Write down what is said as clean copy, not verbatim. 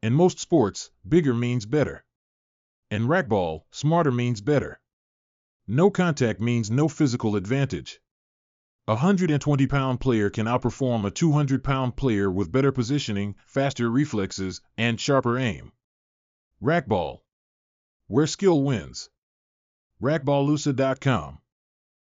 In most sports, bigger means better. In racquetball, smarter means better. No contact means no physical advantage. A 120-pound player can outperform a 200-pound player with better positioning, faster reflexes, and sharper aim. Racquetball, where skill wins. Racquetballusa.com